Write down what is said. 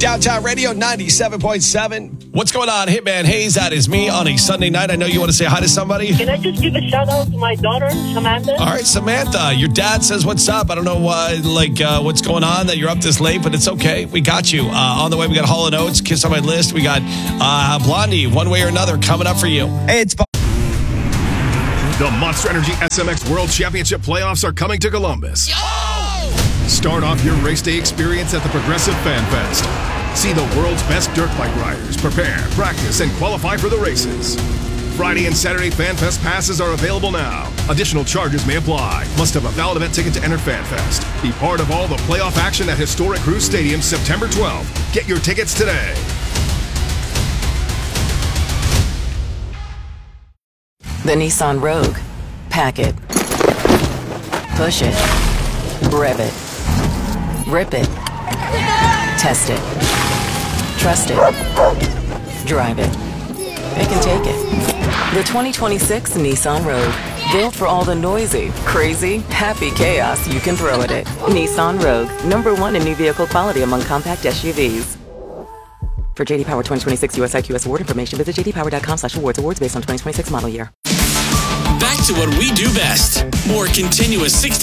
Downtown Radio 97.7. What's going on, Hitman Hayes? That is me on a Sunday night. I know you want to say hi to somebody. Can I just give a shout out to my daughter, Samantha? All right, Samantha, your dad says what's up. I don't know what's going on that you're up this late, but it's okay. We got you. On the way, we got Hall & Oates, Kiss on My List. We got Blondie, One Way or Another, coming up for you. Hey, it's The Monster Energy SMX World Championship playoffs are coming to Columbus. Yo! Start off your race day experience at the Progressive Fan Fest. See the world's best dirt bike riders prepare, practice, and qualify for the races. Friday and Saturday Fan Fest passes are available now. Additional charges may apply. Must have a valid event ticket to enter Fan Fest. Be part of all the playoff action at historic Cruise Stadium September 12th. Get your tickets today. The Nissan Rogue. Pack it. Push it. Rev it. Rip it. Test it. Trust it. Drive it. It can take it. The 2026 Nissan Rogue. Built for all the noisy, crazy, happy chaos you can throw at it. Nissan Rogue. #1 in new vehicle quality among compact SUVs. For JD Power 2026 US IQS award information, visit jdpower.com/awards. Awards based on 2026 model year. Back to what we do best. More continuous 60